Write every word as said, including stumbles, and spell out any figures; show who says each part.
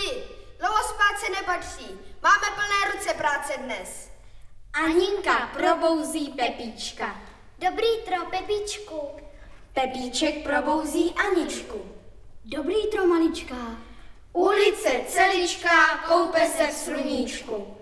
Speaker 1: tři. Dlouho spát se nepatří. Máme plné ruce práce dnes.
Speaker 2: Aninka probouzí Pepíčka.
Speaker 3: Dobrý tro, Pepíčku.
Speaker 2: Pepíček probouzí Aničku.
Speaker 3: Dobrý tro, malička.
Speaker 2: Ulice celička koupe se v sluníčku.